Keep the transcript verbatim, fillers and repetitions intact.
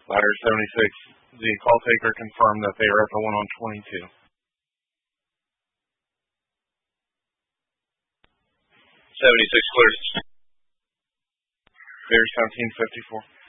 Ladder seventy-six, the call taker confirmed that they are at the one on twenty-two. seventy-six cleared. Bear seventeen fifty-four.